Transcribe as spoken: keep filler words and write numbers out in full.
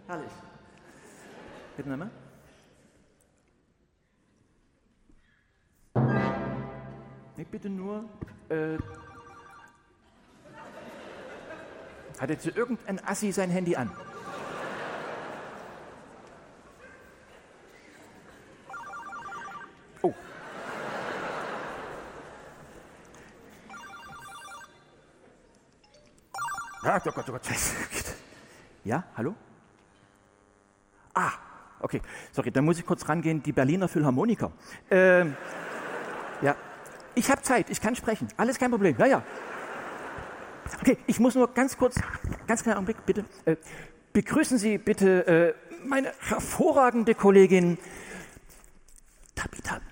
Herrlich. Bitte nochmal. Nee, bitte nur. Äh, hat jetzt irgendein Assi sein Handy an? Oh. Ah, oh Gott, oh Gott. Ja, hallo? Ah, okay. Sorry, dann muss ich kurz rangehen. Die Berliner Philharmoniker. Ähm, ja, ich habe Zeit, ich kann sprechen. Alles kein Problem. Ja, ja. Okay, ich muss nur ganz kurz, ganz kleinen Augenblick, bitte. Äh, begrüßen Sie bitte äh, meine hervorragende Kollegin Tabitha